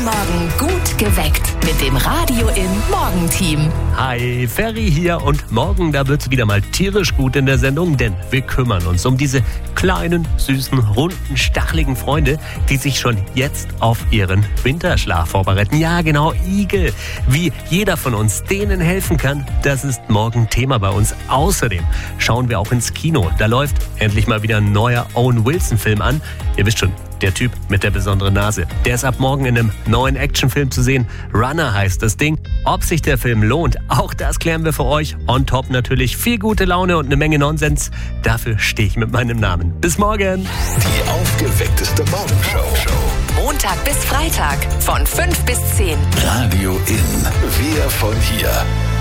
Morgen gut geweckt mit dem Radio im Morgenteam. Hi, Ferry hier und morgen, da wird's wieder mal tierisch gut in der Sendung, denn wir kümmern uns um diese kleinen, süßen, runden, stacheligen Freunde, die sich schon jetzt auf ihren Winterschlaf vorbereiten. Ja, genau, Igel. Wie jeder von uns denen helfen kann, das ist morgen Thema bei uns. Außerdem schauen wir auch ins Kino. Da läuft endlich mal wieder ein neuer Owen-Wilson-Film an. Ihr wisst schon, der Typ mit der besonderen Nase. Der ist ab morgen in einem neuen Actionfilm zu sehen. Runner heißt das Ding. Ob sich der Film lohnt, auch das klären wir für euch. On top natürlich viel gute Laune und eine Menge Nonsens. Dafür stehe ich mit meinem Namen. Bis morgen. Die aufgeweckteste Morgenshow. Montag bis Freitag von 5 bis 10. Radio in. Wir von hier.